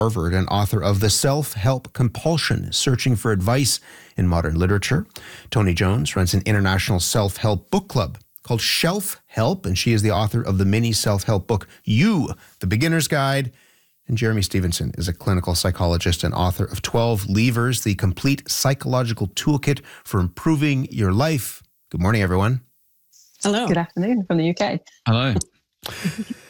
Harvard and author of The Self-Help Compulsion, Searching for Advice in Modern Literature. Toni Jones runs an international self-help book club called Shelf Help, and she is the author of the mini self-help book, You, The Beginner's Guide. And Jeremy Stevenson is a clinical psychologist and author of 12 Levers, the complete psychological toolkit for improving your life. Good morning, everyone. Hello. Good afternoon from the UK. Hello.